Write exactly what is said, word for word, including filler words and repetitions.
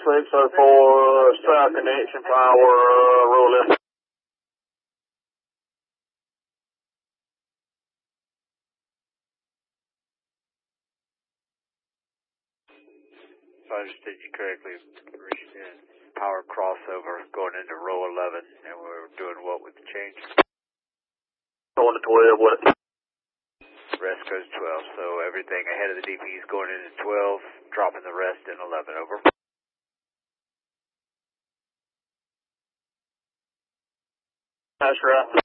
six oh four, south connection power, uh, roll left. If I understood you correctly, power crossover going into row eleven, and we're doing what with the change? Going to twelve, what? Rest goes twelve, so everything ahead of the D P is going into twelve, dropping the rest in eleven, over. That's right.